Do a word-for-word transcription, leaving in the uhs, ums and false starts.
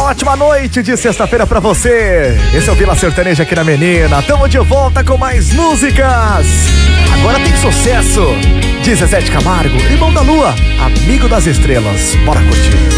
ótima noite de sexta-feira pra você. Esse é o Vila Sertaneja aqui na Menina. Tamo de volta com mais músicas. Agora tem sucesso de Zezé de Camargo, Irmão da Lua, Amigo das Estrelas. Bora curtir.